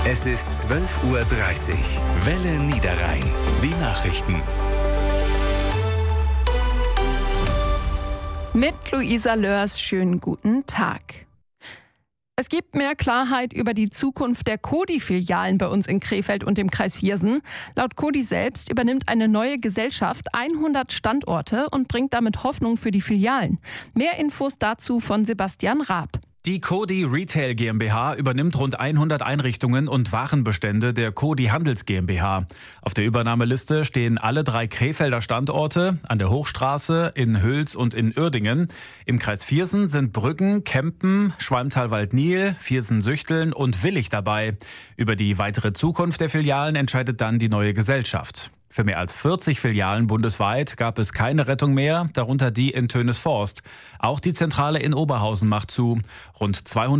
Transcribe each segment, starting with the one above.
Es ist 12:30 Uhr. Welle Niederrhein. Die Nachrichten. Mit Luisa Lörs, schönen guten Tag. Es gibt mehr Klarheit über die Zukunft der Coty-Filialen bei uns in Krefeld und dem Kreis Viersen. Laut Coty selbst übernimmt eine neue Gesellschaft 100 Standorte und bringt damit Hoffnung für die Filialen. Mehr Infos dazu von Sebastian Raab. Die Coty Retail GmbH übernimmt rund 100 Einrichtungen und Warenbestände der Coty Handels GmbH. Auf der Übernahmeliste stehen alle 3 Krefelder Standorte an der Hochstraße, in Hüls und in Uerdingen. Im Kreis Viersen sind Brüggen, Kempen, Schwalmtal-Waldnil, Viersen-Süchteln und Willich dabei. Über die weitere Zukunft der Filialen entscheidet dann die neue Gesellschaft. Für mehr als 40 Filialen bundesweit gab es keine Rettung mehr, darunter die in Tönesforst. Auch die Zentrale in Oberhausen macht zu. Rund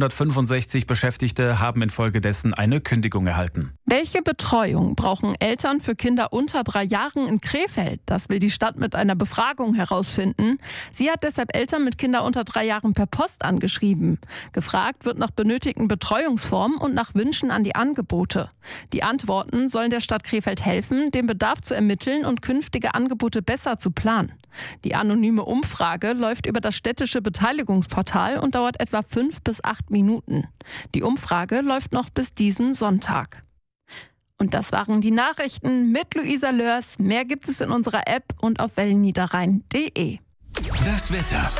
265 Beschäftigte haben infolgedessen eine Kündigung erhalten. Welche Betreuung brauchen Eltern für Kinder unter 3 Jahren in Krefeld? Das will die Stadt mit einer Befragung herausfinden. Sie hat deshalb Eltern mit Kindern unter 3 Jahren per Post angeschrieben. Gefragt wird nach benötigten Betreuungsformen und nach Wünschen an die Angebote. Die Antworten sollen der Stadt Krefeld helfen, den Bedarf zu ermitteln und künftige Angebote besser zu planen. Die anonyme Umfrage läuft über das städtische Beteiligungsportal und dauert etwa 5 bis 8 Minuten. Die Umfrage läuft noch bis diesen Sonntag. Und das waren die Nachrichten mit Luisa Lörs. Mehr gibt es in unserer App und auf wellenniederrhein.de. Das Wetter.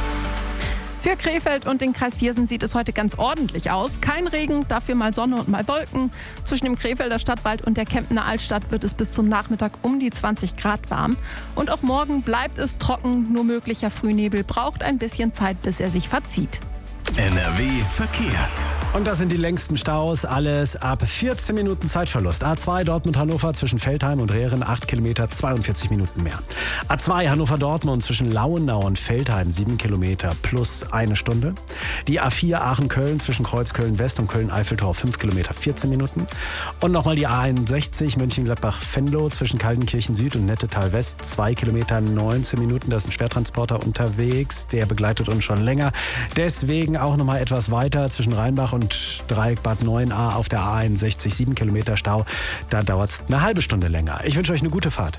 Für Krefeld und den Kreis Viersen sieht es heute ganz ordentlich aus. Kein Regen, dafür mal Sonne und mal Wolken. Zwischen dem Krefelder Stadtwald und der Kempener Altstadt wird es bis zum Nachmittag um die 20 Grad warm. Und auch morgen bleibt es trocken, nur möglicher Frühnebel braucht ein bisschen Zeit, bis er sich verzieht. NRW Verkehr. Und das sind die längsten Staus, alles ab 14 Minuten Zeitverlust. A2 Dortmund-Hannover zwischen Veltheim und Rehren 8 Kilometer, 42 Minuten mehr. A2 Hannover-Dortmund zwischen Lauenau und Veltheim 7 Kilometer plus 1 Stunde. Die A4 Aachen-Köln zwischen Kreuzköln-West und Köln-Eiffeltor 5 Kilometer, 14 Minuten. Und nochmal die A61 Mönchengladbach-Venlo zwischen Kaltenkirchen-Süd und Nettetal-West 2 Kilometer, 19 Minuten. Da ist ein Schwertransporter unterwegs, der begleitet uns schon länger. Deswegen auch nochmal etwas weiter zwischen Rheinbach und Dreieck Bad 9a auf der A61 7 Kilometer Stau. Da dauert es eine halbe Stunde länger. Ich wünsche euch eine gute Fahrt.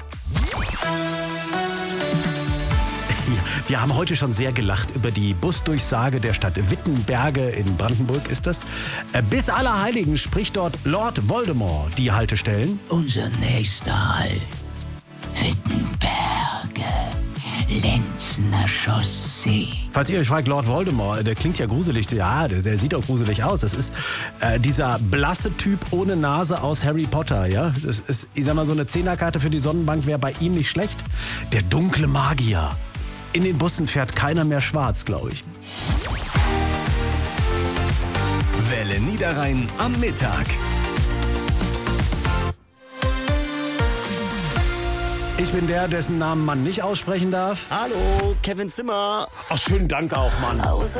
Wir haben heute schon sehr gelacht über die Busdurchsage der Stadt Wittenberge in Brandenburg ist das. Bis Allerheiligen spricht dort Lord Voldemort die Haltestellen. Unser nächster Halt. Wittenberge. Lenzner Chaussee. Falls ihr euch fragt, Lord Voldemort, der klingt ja gruselig. Ja, der sieht auch gruselig aus. Das ist dieser blasse Typ ohne Nase aus Harry Potter. Ja? Das ist, ich sag mal, so eine 10er-Karte für die Sonnenbank wäre bei ihm nicht schlecht. Der dunkle Magier. In den Bussen fährt keiner mehr schwarz, glaube ich. Welle Niederrhein am Mittag. Ich bin der, dessen Namen man nicht aussprechen darf. Hallo, Kevin Zimmer. Ach, schönen Dank auch, Mann.